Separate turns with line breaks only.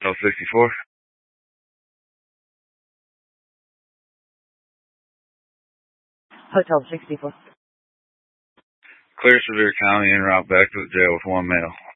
Hotel 64.
Hotel 64.
Clear Sevier County en route back to the jail with one male.